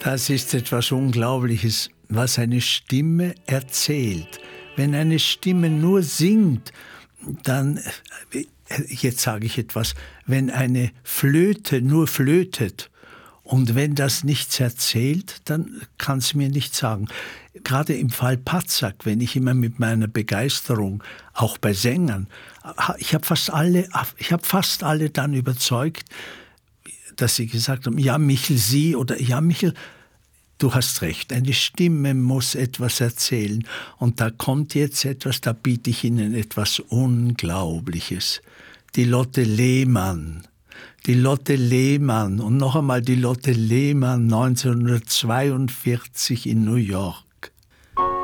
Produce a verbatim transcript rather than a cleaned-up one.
Das ist etwas Unglaubliches, was eine Stimme erzählt. Wenn eine Stimme nur singt, dann, jetzt sage ich etwas, wenn eine Flöte nur flötet und wenn das nichts erzählt, dann kann es mir nichts sagen. Gerade im Fall Patzak, wenn ich immer mit meiner Begeisterung, auch bei Sängern, ich habe fast alle, ich habe fast alle dann überzeugt, dass sie gesagt haben, ja Michel, Sie oder ja Michel, du hast recht, eine Stimme muss etwas erzählen. Und da kommt jetzt etwas, da biete ich Ihnen etwas Unglaubliches. Die Lotte Lehmann. Die Lotte Lehmann und noch einmal die Lotte Lehmann neunzehnhundertzweiundvierzig in New York.